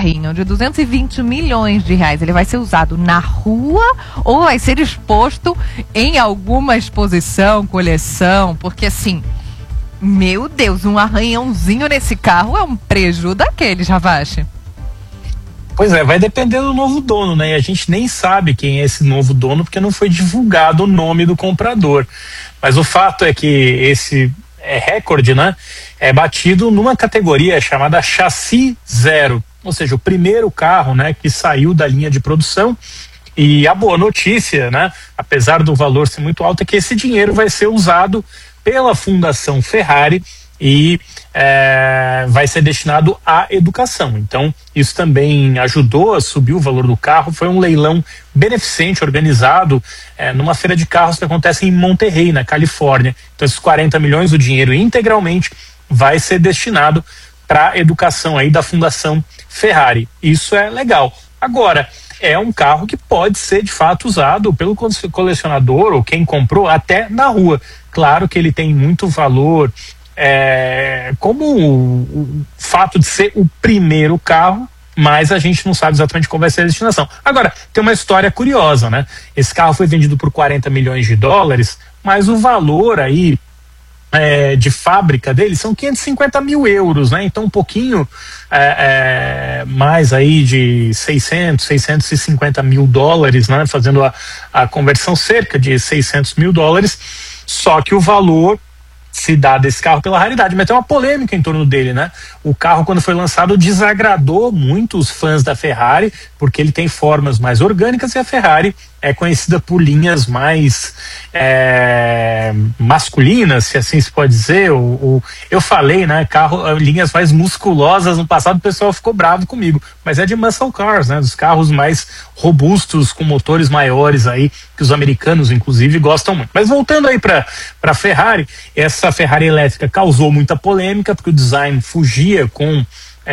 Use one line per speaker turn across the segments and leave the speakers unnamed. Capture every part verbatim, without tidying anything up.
carrinho de duzentos e vinte milhões de reais, ele vai ser usado na rua ou vai ser exposto em alguma exposição, coleção? Porque assim, meu Deus, um arranhãozinho nesse carro é um preju daqueles, Ravache.
Pois é, vai depender do novo dono, né? E a gente nem sabe quem é esse novo dono porque não foi divulgado o nome do comprador. Mas o fato é que esse é recorde, né? É batido numa categoria chamada chassi zero, ou seja, o primeiro carro, né, que saiu da linha de produção. E a boa notícia, né, apesar do valor ser muito alto, é que esse dinheiro vai ser usado pela Fundação Ferrari e é, vai ser destinado à educação. Então, isso também ajudou a subir o valor do carro. Foi um leilão beneficente organizado é, numa feira de carros que acontece em Monterrey, na Califórnia. Então, esses quarenta milhões, o dinheiro integralmente vai ser destinado para a educação aí da Fundação Ferrari. Isso é legal. Agora, é um carro que pode ser de fato usado pelo colecionador ou quem comprou até na rua. Claro que ele tem muito valor, é, como o, o fato de ser o primeiro carro, mas a gente não sabe exatamente qual vai ser a destinação. Agora, tem uma história curiosa, né? Esse carro foi vendido por quarenta milhões de dólares, mas o valor aí É, de fábrica dele são quinhentos e cinquenta mil euros, né? Então um pouquinho é, é, mais aí de seiscentos, seiscentos e cinquenta mil dólares, né? Fazendo a, a conversão cerca de seiscentos mil dólares, só que o valor se dá desse carro pela raridade, mas tem uma polêmica em torno dele, né? O carro, quando foi lançado, desagradou muito os fãs da Ferrari, porque ele tem formas mais orgânicas e a Ferrari é conhecida por linhas mais é, masculinas, se assim se pode dizer. O, o, eu falei, né, carro, linhas mais musculosas no passado, o pessoal ficou bravo comigo, mas é de muscle cars, né, dos carros mais robustos, com motores maiores aí, que os americanos, inclusive, gostam muito. Mas voltando aí para a Ferrari, essa Ferrari elétrica causou muita polêmica, porque o design fugia com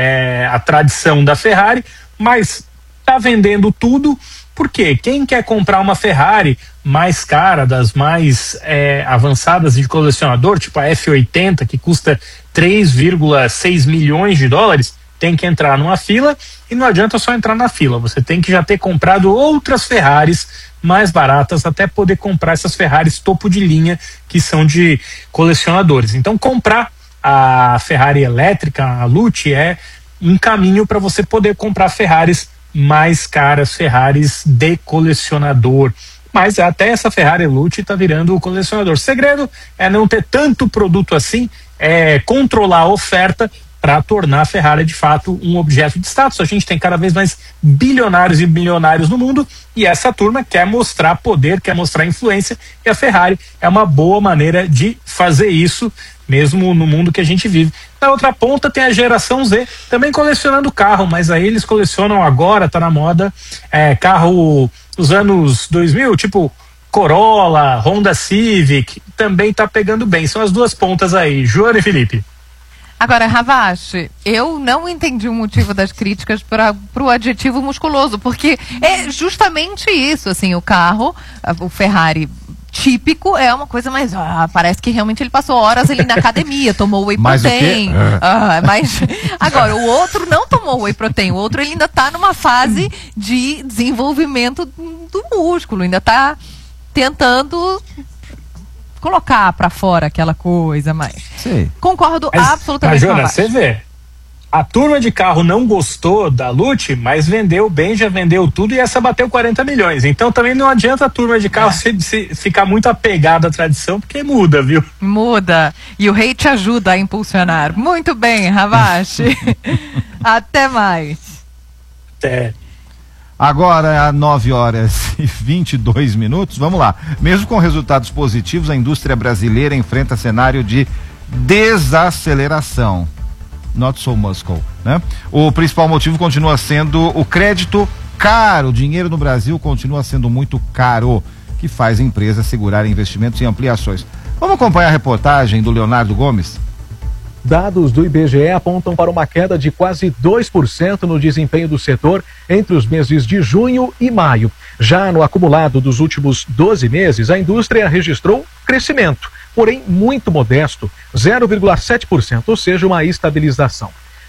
é, a tradição da Ferrari, mas tá vendendo tudo. Por quê? Quem quer comprar uma Ferrari mais cara, das mais é, avançadas de colecionador, tipo a F oitenta, que custa três vírgula seis milhões de dólares, tem que entrar numa fila, e não adianta só entrar na fila, você tem que já ter comprado outras Ferraris mais baratas até poder comprar essas Ferraris topo de linha que são de colecionadores. Então comprar a Ferrari elétrica, a Lucci, é um caminho para você poder comprar Ferraris mais caras, Ferraris de colecionador. Mas até essa Ferrari Lucci está virando o colecionador. O segredo é não ter tanto produto assim, é controlar a oferta para tornar a Ferrari de fato um objeto de status. A gente tem cada vez mais bilionários e bilionários no mundo, e essa turma quer mostrar poder, quer mostrar influência, e a Ferrari é uma boa maneira de fazer isso, mesmo no mundo que a gente vive. Na outra ponta tem a geração Z, também colecionando carro, mas aí eles colecionam agora, tá na moda, é, carro dos anos dois mil, tipo Corolla, Honda Civic, também tá pegando bem. São as duas pontas aí, Joana e Felipe.
Agora, Ravache, eu não entendi o motivo das críticas para o adjetivo musculoso, porque é justamente isso, assim, o carro, o Ferrari típico é uma coisa mais, ah, parece que realmente ele passou horas ali na academia, tomou whey protein, ah, mas agora o outro não tomou whey protein, o outro ele ainda está numa fase de desenvolvimento do músculo, ainda está tentando colocar pra fora aquela coisa, mas Sim. concordo mas, absolutamente
mas, Joana, você vê, a turma de carro não gostou da Lucci, mas vendeu bem, já vendeu tudo, e essa bateu quarenta milhões, então também não adianta a turma de carro é. se, se, ficar muito apegada à tradição, porque muda, viu?
Muda, e o rei te ajuda a impulsionar. Muito bem, Ravache. Até mais.
Até.
Agora, às nove horas e vinte e dois minutos, vamos lá. Mesmo com resultados positivos, a indústria brasileira enfrenta cenário de desaceleração. Not so Moscow, né? O principal motivo continua sendo o crédito caro. O dinheiro no Brasil continua sendo muito caro, que faz a empresa segurar investimentos e ampliações. Vamos acompanhar a reportagem do Leonardo Gomes?
Dados do I B G E apontam para uma queda de quase dois por cento no desempenho do setor entre os meses de junho e maio. Já no acumulado dos últimos doze meses, a indústria registrou crescimento, porém muito modesto, zero vírgula sete por cento, ou seja, uma estabilização.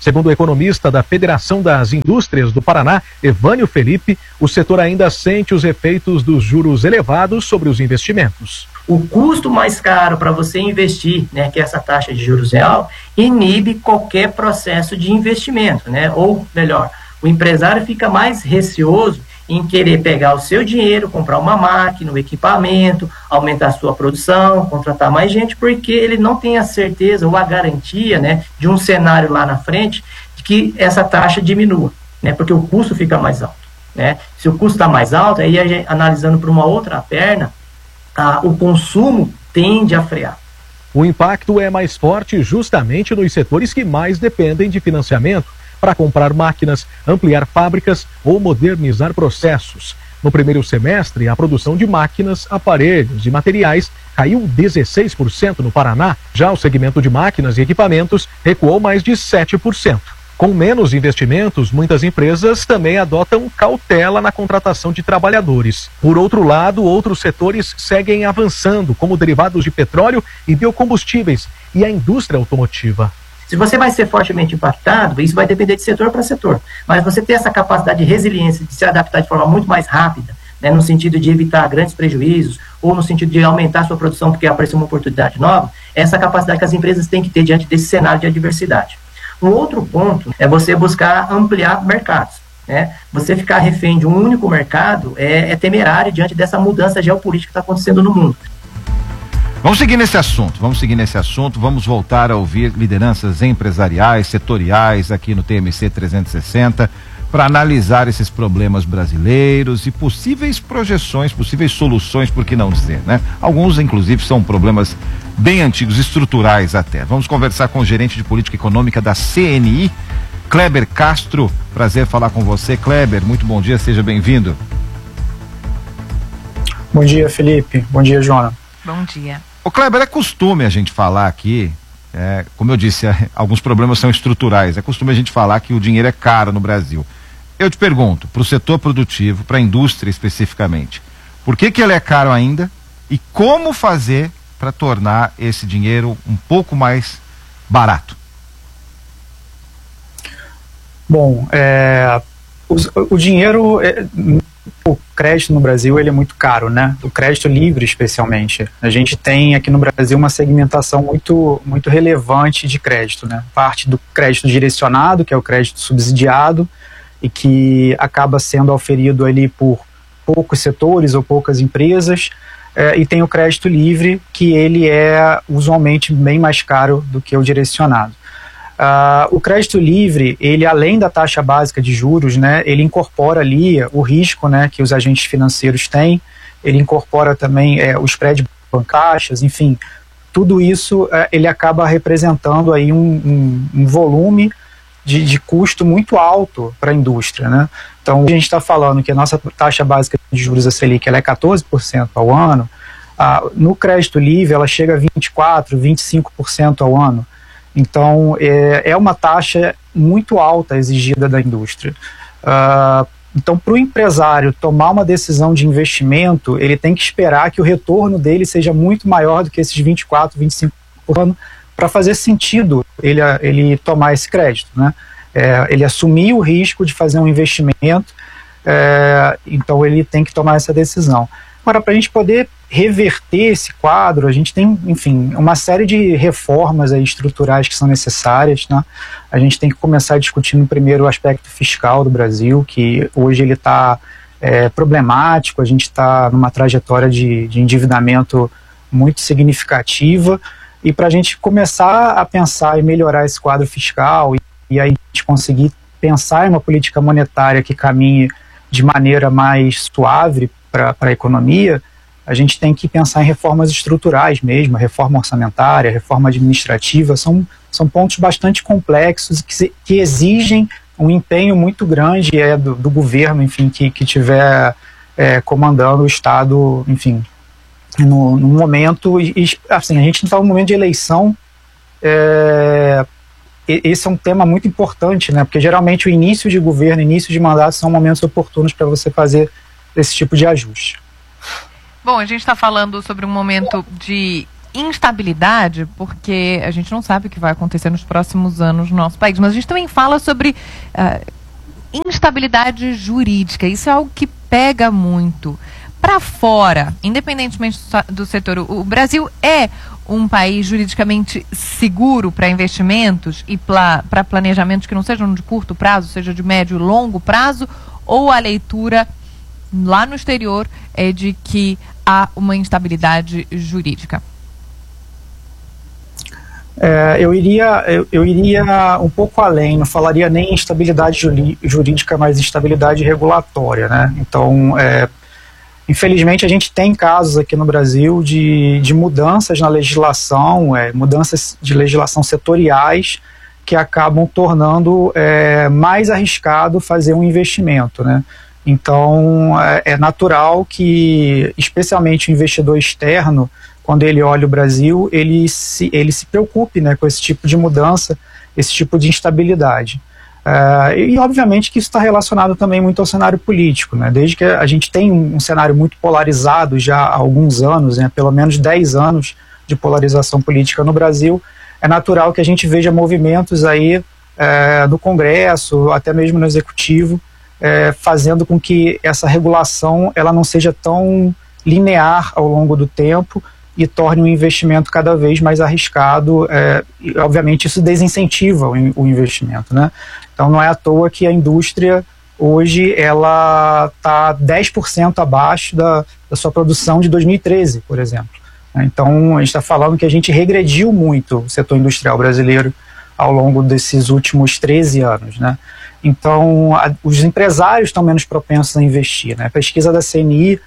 Segundo o economista da Federação das Indústrias do Paraná, Evânio Felipe, o setor ainda sente os efeitos dos juros elevados sobre os investimentos.
O custo mais caro para você investir, né, que é essa taxa de juros real, inibe qualquer processo de investimento, né? Ou melhor, o empresário fica mais receoso em querer pegar o seu dinheiro, comprar uma máquina, um equipamento, aumentar a sua produção, contratar mais gente, porque ele não tem a certeza ou a garantia, né, de um cenário lá na frente de que essa taxa diminua, né, porque o custo fica mais alto, né? Se o custo está mais alto, aí a gente, analisando por uma outra perna, a, o consumo tende a frear.
O impacto é mais forte justamente nos setores que mais dependem de financiamento para comprar máquinas, ampliar fábricas ou modernizar processos. No primeiro semestre, a produção de máquinas, aparelhos e materiais caiu dezesseis por cento no Paraná. Já o segmento de máquinas e equipamentos recuou mais de sete por cento. Com menos investimentos, muitas empresas também adotam cautela na contratação de trabalhadores. Por outro lado, outros setores seguem avançando, como derivados de petróleo e biocombustíveis e a indústria automotiva.
Se você vai ser fortemente impactado, isso vai depender de setor para setor. Mas você ter essa capacidade de resiliência, de se adaptar de forma muito mais rápida, né, no sentido de evitar grandes prejuízos, ou no sentido de aumentar a sua produção porque apareceu uma oportunidade nova, é essa capacidade que as empresas têm que ter diante desse cenário de adversidade. Um outro ponto é você buscar ampliar mercados, né? Você ficar refém de um único mercado é, é temerário diante dessa mudança geopolítica que está acontecendo no mundo.
Vamos seguir nesse assunto, vamos seguir nesse assunto, vamos voltar a ouvir lideranças empresariais, setoriais aqui no T M C trezentos e sessenta para analisar esses problemas brasileiros e possíveis projeções, possíveis soluções, por que não dizer, né? Alguns, inclusive, são problemas bem antigos, estruturais até. Vamos conversar com o gerente de política econômica da C N I, Kleber Castro. Prazer falar com você, Kleber. Muito bom dia, seja bem-vindo.
Bom dia, Felipe. Bom dia, Joana.
Bom dia.
Ô Kleber, é costume a gente falar aqui, é, como eu disse, é, alguns problemas são estruturais, é costume a gente falar que o dinheiro é caro no Brasil. Eu te pergunto, para o setor produtivo, para a indústria especificamente, por que que ele é caro ainda e como fazer para tornar esse dinheiro um pouco mais barato?
Bom, é, o, o dinheiro... É, o crédito no Brasil ele é muito caro, né? O crédito livre, especialmente. A gente tem aqui no Brasil uma segmentação muito, muito relevante de crédito, né? Parte do crédito direcionado, que é o crédito subsidiado, e que acaba sendo auferido ali por poucos setores ou poucas empresas, é, e tem o crédito livre, que ele é usualmente bem mais caro do que o direcionado. Uh, o crédito livre, ele além da taxa básica de juros, né, ele incorpora ali o risco, né, que os agentes financeiros têm, ele incorpora também é, os spread bancários, enfim, tudo isso é, ele acaba representando aí um, um, um volume de, de custo muito alto para a indústria, né? Então a gente está falando que a nossa taxa básica de juros, a Selic, ela é quatorze por cento ao ano, uh, no crédito livre ela chega a vinte e quatro por cento, vinte e cinco por cento ao ano. Então, é, é uma taxa muito alta exigida da indústria. Uh, então, para o empresário tomar uma decisão de investimento, ele tem que esperar que o retorno dele seja muito maior do que esses vinte e quatro, vinte e cinco por ano, para fazer sentido ele, ele tomar esse crédito, né? É, ele assumir o risco de fazer um investimento, é, então ele tem que tomar essa decisão. Agora, para a gente poder reverter esse quadro, a gente tem, enfim, uma série de reformas aí estruturais que são necessárias, né? A gente tem que começar discutindo primeiro o aspecto fiscal do Brasil, que hoje ele está é, problemático, a gente está numa trajetória de, de endividamento muito significativa, e para a gente começar a pensar e melhorar esse quadro fiscal, e, e aí a gente conseguir pensar em uma política monetária que caminhe de maneira mais suave para a economia, a gente tem que pensar em reformas estruturais mesmo, reforma orçamentária, reforma administrativa, são, são pontos bastante complexos que, se, que exigem um empenho muito grande é, do, do governo, enfim, que que estiver é, comandando o Estado, enfim, no, no momento, e, assim, a gente está num momento de eleição, é, esse é um tema muito importante, né, porque geralmente o início de governo, início de mandato são momentos oportunos para você fazer esse tipo de ajuste.
Bom, a gente está falando sobre um momento de instabilidade, porque a gente não sabe o que vai acontecer nos próximos anos no nosso país, mas a gente também fala sobre uh, instabilidade jurídica. Isso é algo que pega muito. Para fora, independentemente do setor, o Brasil é um país juridicamente seguro para investimentos e para planejamentos que não sejam de curto prazo, seja de médio e longo prazo, ou a leitura lá no exterior é de que há uma instabilidade jurídica?
É, eu, iria, eu, eu iria um pouco além, não falaria nem instabilidade jurídica, mas instabilidade regulatória, né? Então, é, infelizmente, a gente tem casos aqui no Brasil de, de mudanças na legislação, é, mudanças de legislação setoriais que acabam tornando é, mais arriscado fazer um investimento, né? Então, é, é natural que, especialmente o investidor externo, quando ele olha o Brasil, ele se, ele se preocupe, né, com esse tipo de mudança, esse tipo de instabilidade. Uh, e, obviamente, que isso está relacionado também muito ao cenário político, né? Desde que a gente tem um, um cenário muito polarizado já há alguns anos, né, pelo menos dez anos de polarização política no Brasil, é natural que a gente veja movimentos aí uh, no Congresso, até mesmo no Executivo, uh, fazendo com que essa regulação ela não seja tão linear ao longo do tempo e torne o investimento cada vez mais arriscado, é, e obviamente isso desincentiva o, o investimento, né? Então não é à toa que a indústria hoje ela está dez por cento abaixo da, da sua produção de dois mil e treze, por exemplo. Então a gente está falando que a gente regrediu muito o setor industrial brasileiro ao longo desses últimos treze anos, né? Então a, os empresários estão menos propensos a investir, né? A pesquisa da C N I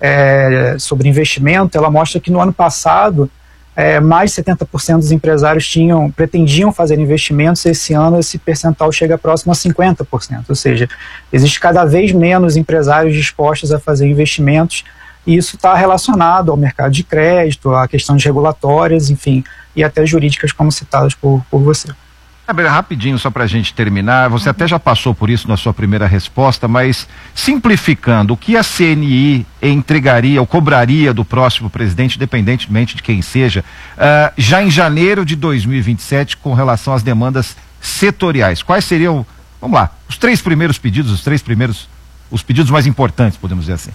É, sobre investimento, ela mostra que no ano passado é, mais de setenta por cento dos empresários tinham, pretendiam fazer investimentos, e esse ano esse percentual chega próximo a cinquenta por cento, ou seja, existe cada vez menos empresários dispostos a fazer investimentos, e isso está relacionado ao mercado de crédito, a questões regulatórias, enfim, e até jurídicas, como citadas por, por você.
Rapidinho, só para a gente terminar, você até já passou por isso na sua primeira resposta, mas simplificando, o que a C N I entregaria ou cobraria do próximo presidente, independentemente de quem seja, uh, já em janeiro de dois mil e vinte e sete, com relação às demandas setoriais? Quais seriam, vamos lá, os três primeiros pedidos, os três primeiros, os pedidos mais importantes, podemos dizer assim?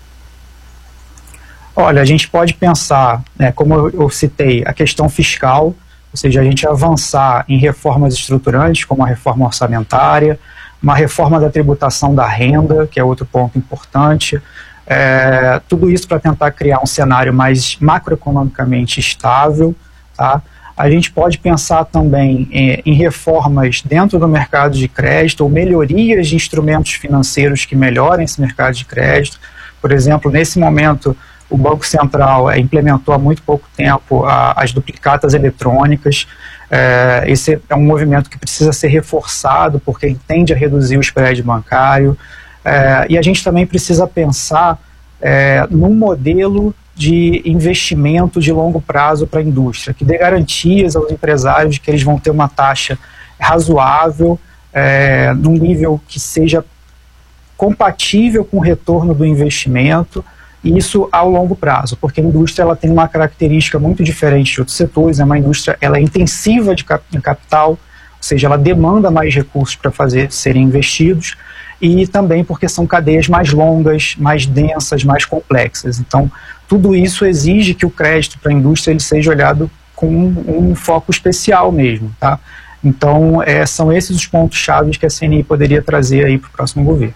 Olha, a gente pode pensar, né, como eu, eu citei, a questão fiscal, ou seja, a gente avançar em reformas estruturantes, como a reforma orçamentária, uma reforma da tributação da renda, que é outro ponto importante, é, tudo isso para tentar criar um cenário mais macroeconomicamente estável, tá? A gente pode pensar também em, em reformas dentro do mercado de crédito, ou melhorias de instrumentos financeiros que melhorem esse mercado de crédito. Por exemplo, nesse momento, o Banco Central é, implementou há muito pouco tempo a, as duplicatas eletrônicas. É, esse é um movimento que precisa ser reforçado, porque ele tende a reduzir o spread bancário. É, e a gente também precisa pensar é, num modelo de investimento de longo prazo para a indústria, que dê garantias aos empresários de que eles vão ter uma taxa razoável, é, num nível que seja compatível com o retorno do investimento, e isso ao longo prazo, porque a indústria ela tem uma característica muito diferente de outros setores, é uma indústria ela é intensiva de cap- em capital, ou seja, ela demanda mais recursos para fazer serem investidos, e também porque são cadeias mais longas, mais densas, mais complexas. Então, tudo isso exige que o crédito para a indústria ele seja olhado com um, um foco especial mesmo, tá? Então, é, são esses os pontos chaves que a C N I poderia trazer aí para o próximo governo.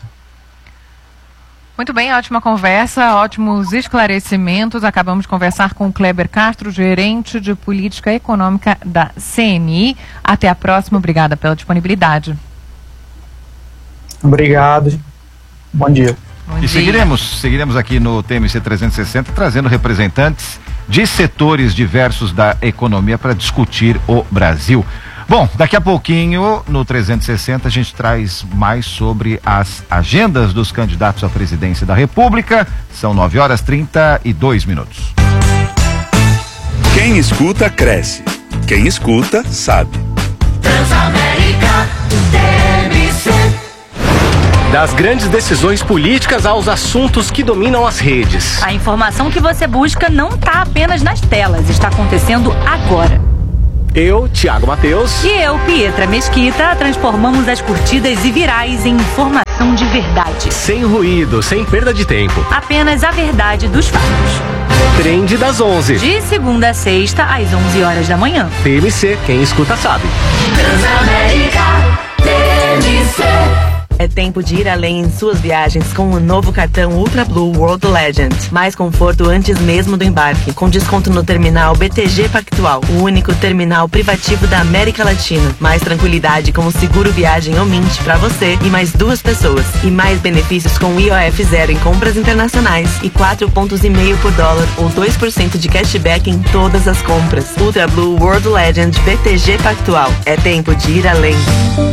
Muito bem, ótima conversa, ótimos esclarecimentos. Acabamos de conversar com o Kleber Castro, gerente de política econômica da C N I. Até a próxima, obrigada pela disponibilidade.
Obrigado, bom dia.
Bom
e
dia.
seguiremos, seguiremos aqui no T M C trezentos e sessenta, trazendo representantes de setores diversos da economia para discutir o Brasil. Bom, daqui a pouquinho, no trezentos e sessenta, a gente traz mais sobre as agendas dos candidatos à presidência da República. São nove horas e trinta e dois minutos.
Quem escuta, cresce. Quem escuta, sabe.
Transamérica, T M C. Das grandes decisões políticas aos assuntos que dominam as redes.
A informação que você busca não está apenas nas telas, está acontecendo agora.
Eu, Thiago Mateus.
E eu, Pietra Mesquita, transformamos as curtidas e virais em informação de verdade.
Sem ruído, sem perda de tempo.
Apenas a verdade dos fatos.
Trend das onze.
De segunda a sexta, às onze horas da manhã.
T M C, quem escuta sabe.
Transamérica T M C.
É tempo de ir além em suas viagens com o novo cartão Ultra Blue World Legend. Mais conforto antes mesmo do embarque, com desconto no terminal B T G Pactual, o único terminal privativo da América Latina. Mais tranquilidade com o seguro viagem ou Mint para você e mais duas pessoas. E mais benefícios com I O F zero em compras internacionais e quatro pontos e meio por dólar ou dois por cento de cashback em todas as compras. Ultra Blue World Legend B T G Pactual. É tempo de ir além.